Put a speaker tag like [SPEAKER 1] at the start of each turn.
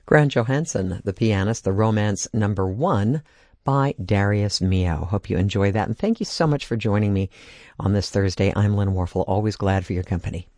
[SPEAKER 1] Grant Johansson, the pianist, the romance number 1 by Darius Milhaud. Hope you enjoy that, and thank you so much for joining me on this Thursday. I'm Lynn Warfel, always glad for your company.